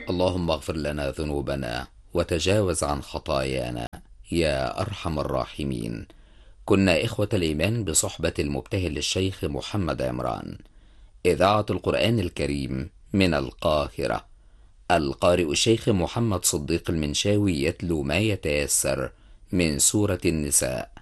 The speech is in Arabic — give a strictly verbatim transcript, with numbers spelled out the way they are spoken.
اللهم اغفر لنا ذنوبنا وتجاوز عن خطايانا يا أرحم الراحمين. كنا إخوة الإيمان بصحبة المبتهل الشيخ محمد عمران، إذاعة القرآن الكريم من القاهرة. القارئ الشيخ محمد صديق المنشاوي يتلو ما يتيسر من سورة النساء.